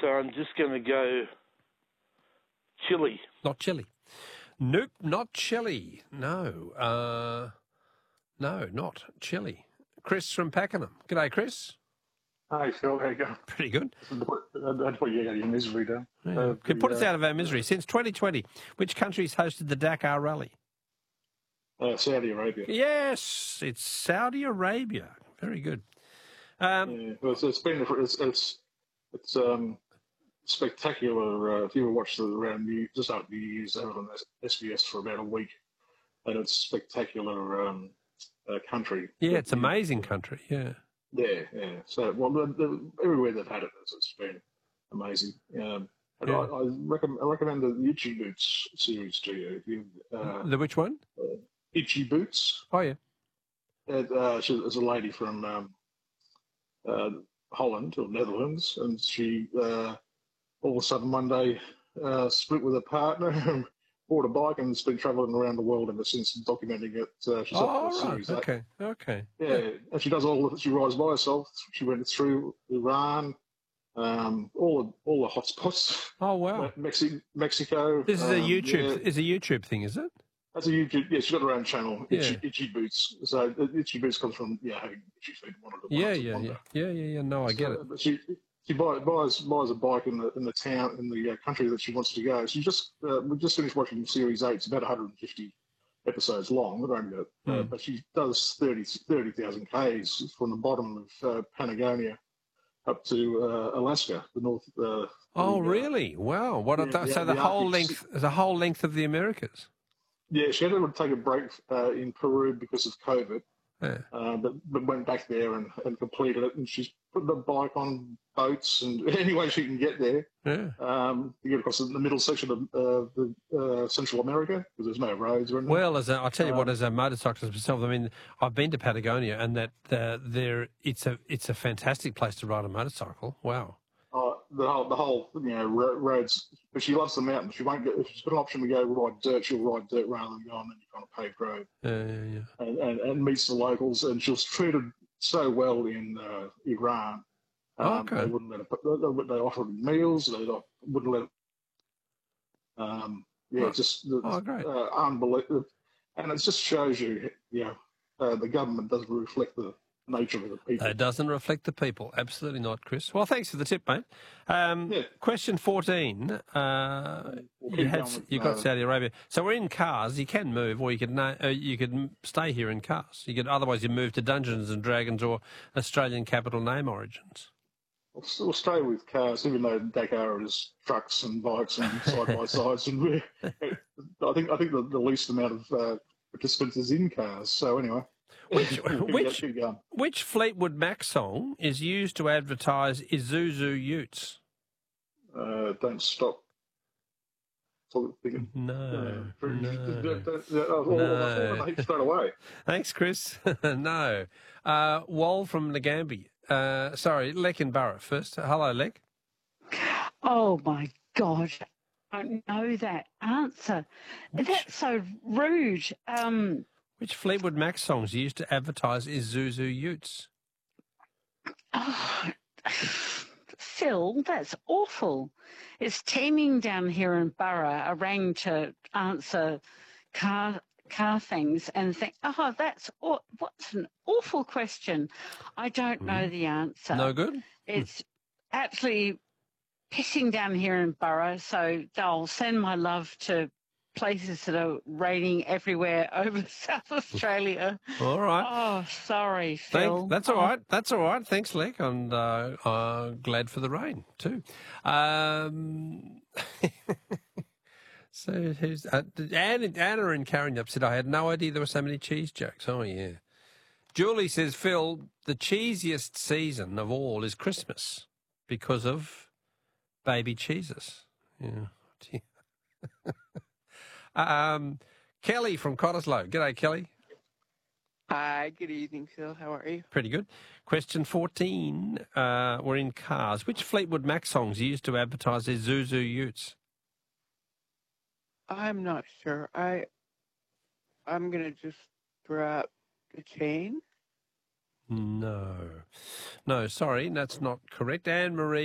So I'm just going to go Chile. Not Chile. Nope, not Chile. No. No, not Chile. Chris from Pakenham. G'day, Chris. Hi, Phil. How you going? Pretty good. That's what you got your misery down. Yeah. Could put us out of our misery. Since 2020, which countries hosted the Dakar Rally? Saudi Arabia. Yes, it's Saudi Arabia. Very good. Yeah, well, it's spectacular. If you ever watched just after New Year's, I was on SBS for about a week, and it's spectacular country. Yeah, it's amazing country. Yeah. Yeah. So, well, everywhere they've had it, it's been amazing. And Yeah. I recommend the Itchy Boots series to you. If you The which one? Itchy Boots. Oh, yeah. There's a lady from Holland or Netherlands, and she all of a sudden one day split with her partner and bought a bike and has been travelling around the world ever since, documenting it. She's up for Right. series Okay. Yeah, and she does she rides by herself. She went through Iran, all the hotspots. Oh, wow. Mexico. This is a YouTube thing, is it? That's a YouTube. Yeah, she's got her own channel. Yeah. Itchy Boots. So Itchy Boots comes from having itchy feet. Yeah. No, I get it. But she buys a bike in the town in the country that she wants to go. She we just finished watching Series 8. It's about 150 episodes long. But she does 30,000 Ks from the bottom of Patagonia up to Alaska, the north. Really? Wow. So the whole length of the Americas. Yeah, she had to take a break in Peru because of COVID, but went back there and completed it. And she's put the bike on boats and any way she can get there. Yeah. To get across the middle section of Central America because there's no roads or anything. Well, I'll tell you what, as a motorcyclist myself, I mean, I've been to Patagonia, and it's a fantastic place to ride a motorcycle. Wow. The whole roads, but she loves the mountains. She won't if she's got an option to go ride dirt, she'll ride dirt rather than go on any kind of paved road. Yeah. And meets the locals, and she was treated so well in Iran. Okay. They wouldn't let her. They offered meals. They wouldn't let. Just great. Unbelievable, and it just shows you, the government doesn't reflect the nature of the people. It doesn't reflect the people. Absolutely not, Chris. Well, thanks for the tip, mate. Question 14. You got Saudi Arabia. So we're in cars. You can move, or you could stay here in cars. Otherwise you move to Dungeons and Dragons or Australian capital name origins. We'll stay with cars, even though Dakar is trucks and bikes and side by sides. And I think the least amount of participants is in cars. So anyway. Which Fleetwood Mac song is used to advertise Isuzu Utes? Don't stop. No. Straight away. Thanks, Chris. No. Wal from Nagambie. Lek in Borough first. Hello, Lek. Oh, my God. I don't know that answer. That's so rude. Which Fleetwood Mac songs used to advertise Isuzu Utes? Oh, Phil, that's awful. It's teeming down here in Borough. I rang to answer car things and think, what's an awful question. I don't know the answer. No good? It's absolutely pissing down here in Borough, so I'll send my love to places that are raining everywhere over South Australia. All right. Oh, sorry, Phil. That's all right. That's all right. Thanks, Lek. And glad for the rain too. So who's Anna in Carrignop said, I had no idea there were so many cheese jokes. Oh, yeah. Julie says, Phil, the cheesiest season of all is Christmas because of baby cheeses. Yeah. Kelly from Cottesloe. G'day, Kelly. Hi, good evening, Phil. How are you? Pretty good. Question 14. We're in cars. Which Fleetwood Mac songs used to advertise their Isuzu Utes? I'm not sure. I'm going to just drop the chain. No, sorry, that's not correct. Anne-Marie